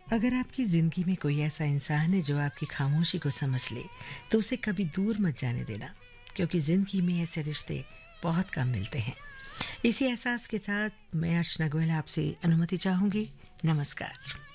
अगर आपकी ज़िंदगी में कोई ऐसा इंसान है जो आपकी खामोशी को समझ ले, तो उसे कभी दूर मत जाने देना, क्योंकि ज़िंदगी में ऐसे रिश्ते बहुत कम मिलते हैं। इसी एहसास के साथ मैं अर्चना गोयल आपसे अनुमति चाहूँगी। नमस्कार।